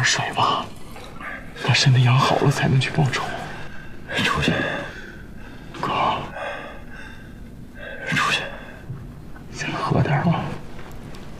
点水吧，把身体养好了才能去报仇。 出去， 哥， 出去， 先喝点吧。